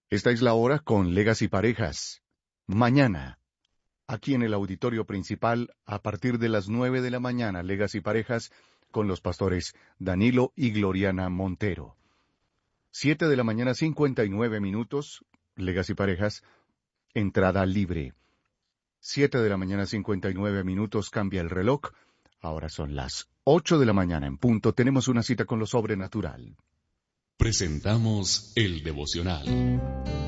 Esta es la hora con Legacy Parejas. Mañana, aquí en el auditorio principal, a partir de las 9 de la mañana, Legacy Parejas con los pastores Danilo y Gloriana Montero. 7 de la mañana, 59 minutos, Legacy Parejas, entrada libre. 7 de la mañana, 59 minutos, cambia el reloj. Ahora son las 8 de la mañana en punto. Tenemos una cita con lo sobrenatural. Presentamos el devocional.